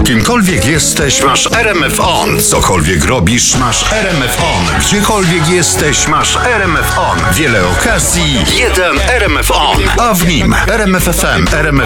Kimkolwiek jesteś, masz RMF On. Cokolwiek robisz, masz RMF On. Gdziekolwiek jesteś, masz RMF On. Wiele okazji, jeden RMF On. A w nim RMF FM, RMF